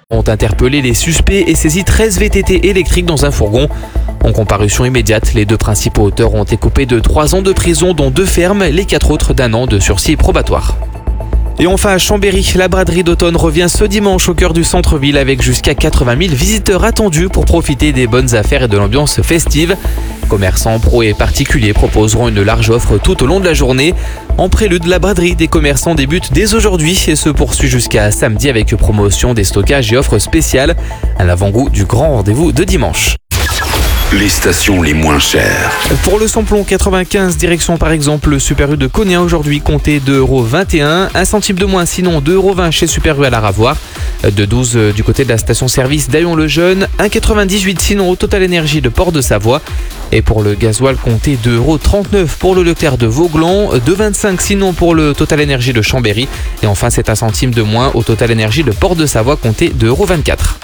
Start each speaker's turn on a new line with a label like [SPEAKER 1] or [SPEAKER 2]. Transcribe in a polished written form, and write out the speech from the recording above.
[SPEAKER 1] ont interpellé les suspects et saisi 13 VTT électriques dans un fourgon. En comparution immédiate, les deux principaux auteurs ont été coupés de 3 ans de prison, dont 2 fermes, les 4 autres d'1 an de sursis probatoire. Et enfin à Chambéry, la braderie d'automne revient ce dimanche au cœur du centre-ville avec jusqu'à 80 000 visiteurs attendus pour profiter des bonnes affaires et de l'ambiance festive. Commerçants, pros et particuliers proposeront une large offre tout au long de la journée. En prélude, la braderie des commerçants débute dès aujourd'hui et se poursuit jusqu'à samedi avec promotion, déstockage et offres spéciales. À l'avant-goût du grand rendez-vous de dimanche.
[SPEAKER 2] Les stations les moins chères.
[SPEAKER 1] Pour le samplon 95, direction par exemple le Super U de Cognac aujourd'hui, comptez 2,21 €. 1 centime de moins, sinon 2,20 € chez Super U à la Ravoire. 2,12 € du côté de la station-service d'Aillon-le-Jeune. 1,98 € sinon au Total Énergie de Port-de-Savoie. Et pour le gasoil, comptez 2,39 € pour le Leclerc de Vauglan. 2,25 € sinon pour le Total Énergie de Chambéry. Et enfin, c'est 1 centime de moins au Total Énergie de Port-de-Savoie, comptez 2,24 €.